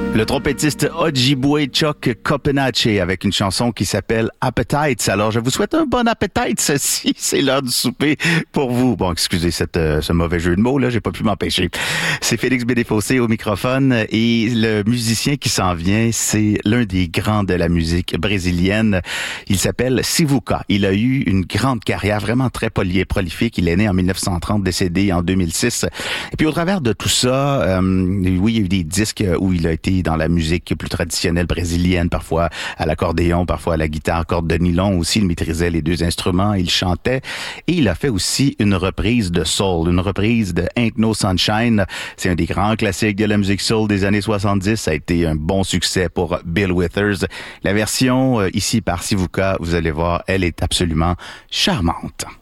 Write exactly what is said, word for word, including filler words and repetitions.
Le trompettiste Ojibwe Chuck Copenache avec une chanson qui s'appelle Appetites. Alors, je vous souhaite un bon appétit, ceci, c'est l'heure du souper pour vous. Bon, excusez cette, euh, ce mauvais jeu de mots, là, j'ai pas pu m'empêcher. C'est Félix Bédéfossé au microphone et le musicien qui s'en vient, c'est l'un des grands de la musique brésilienne. Il s'appelle Sivuca. Il a eu une grande carrière, vraiment très poly- prolifique. Il est né en mille neuf cent trente, décédé en deux mille six. Et puis, au travers de tout ça, euh, oui, il y a eu des disques où il a été dans la musique plus traditionnelle brésilienne, parfois à l'accordéon, parfois à la guitare, corde de nylon aussi. Il maîtrisait les deux instruments, il chantait et il a fait aussi une reprise de soul, une reprise de Ain't No Sunshine. C'est un des grands classiques de la musique soul des années soixante-dix. Ça a été un bon succès pour Bill Withers. La version euh, ici par Sivuca, vous allez voir, elle est absolument charmante.